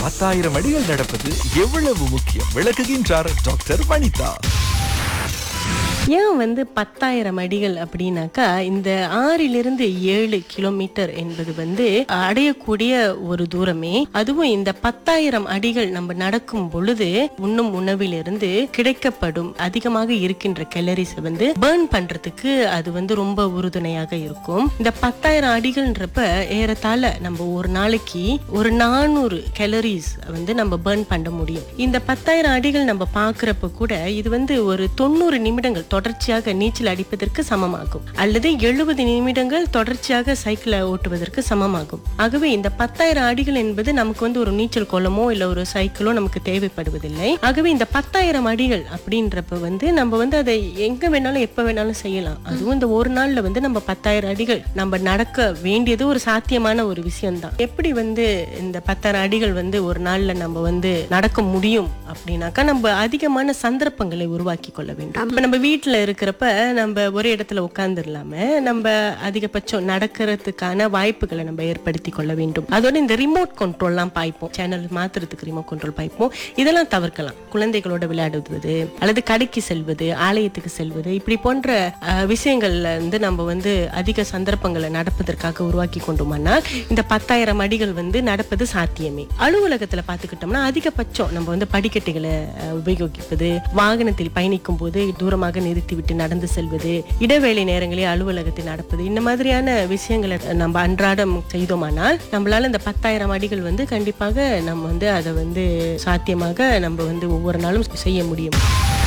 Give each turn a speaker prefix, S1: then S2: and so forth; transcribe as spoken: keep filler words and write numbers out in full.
S1: பத்தாயிரம் அடிகள் நடப்பது எவ்வளவு முக்கியம்? விளக்குகின்றார் டாக்டர் வனிதா.
S2: ஏன் வந்து பத்தாயிரம் அடிகள் அப்படின்னாக்கா, இந்த ஆறிலிருந்து ஏழு கிலோமீட்டர் என்பது வந்து அடையக்கூடிய ஒரு தூரமே. அதுவும் இந்த பத்தாயிரம் அடிகள் நம்ம நடக்கும் பொழுது உண்ணும் உணவிலிருந்து கிடைக்கப்படும் அதிகமாக இருக்கின்ற கேலரிஸ் வந்து பர்ன் பண்றதுக்கு அது வந்து ரொம்ப உறுதுணையாக இருக்கும். இந்த பத்தாயிரம் அடிகள்ன்றப்ப ஏறத்தாழ நம்ம ஒரு நாளைக்கு ஒரு நானூறு கேலரிஸ் வந்து நம்ம பர்ன் பண்ண முடியும். இந்த பத்தாயிரம் அடிகள் நம்ம பாக்குறப்ப கூட இது வந்து ஒரு தொண்ணூறு நிமிடங்கள் தொடர்ச்சியாக நீச்சல் அடிப்பதற்கு சமமாகும், அல்லது எழுபது நிமிடங்கள் தொடர்ச்சியாக சைக்கிளை ஓட்டுவதற்கு சமமாகும். ஆகவே இந்த பத்தாயிரம் அடிகள் என்பது நமக்கு வந்து ஒரு நீச்சல் குளமோ இல்ல ஒரு சைக்கிளோ நமக்கு தேவைப்படுவதில்லை. ஆகவே இந்த பத்தாயிரம் அடிகள் அப்படின்றப்ப வந்து நம்ம வந்து அதை எங்க வேணாலும் எப்ப வேணாலும் செய்யலாம். அதுவும் இந்த ஒரு நாள்ல வந்து நம்ம பத்தாயிரம் அடிகள் நம்ம நடக்க வேண்டியது ஒரு சாத்தியமான ஒரு விஷயம் தான். எப்படி வந்து இந்த பத்தாயிரம் அடிகள் வந்து ஒரு நாள்ல நம்ம வந்து நடக்க முடியும் அப்படின்னாக்கா, நம்ம அதிகமான சந்தர்ப்பங்களை உருவாக்கி கொள்ள வேண்டும். இப்ப நம்ம வீட்டுல இருக்கிறப்ப நம்ம ஒரே இடத்துல உட்கார்ந்துடலாம நம்ம அதிகபட்சம் நடக்கிறதுக்கான வாய்ப்புகளை நம்ம ஏற்படுத்தி கொள்ள வேண்டும். அதோட இந்த ரிமோட் கண்ட்ரோல் எல்லாம் பாய்ப்போம், சேனல் மாத்துறதுக்கு ரிமோட் கண்ட்ரோல் பாய்ப்போம், இதெல்லாம் தவிர்க்கலாம். குழந்தைகளோட விளையாடுவது அல்லது கடைக்கு செல்வது, ஆலயத்துக்கு செல்வது, இப்படி போன்ற விஷயங்கள்ல இருந்து நம்ம வந்து அதிக சந்தர்ப்பங்களை நடப்பதற்காக உருவாக்கி கொண்டோம்னா இந்த பத்தாயிரம் அடிகள் வந்து நடப்பது சாத்தியமே. அலுவலகத்துல பாத்துக்கிட்டோம்னா அதிகபட்சம் நம்ம வந்து படிக்கட்டுகளை உபயோகிப்பது, வாகனத்தில் பயணிக்கும் போது தூரமாக நிறுத்திவிட்டு நடந்து செல்வது, இடைவேளை நேரங்களில் அலுவலகத்தில் நடப்பது, இந்த மாதிரியான விஷயங்களை நம்ம அன்றாடம் செய்தோமானால் நம்மளால இந்த பத்தாயிரம் அடிகள் வந்து கண்டிப்பாக நம்ம வந்து அதை வந்து சாத்தியமாக நம்ம வந்து ஒவ்வொரு நாளும் செய்ய முடியும்.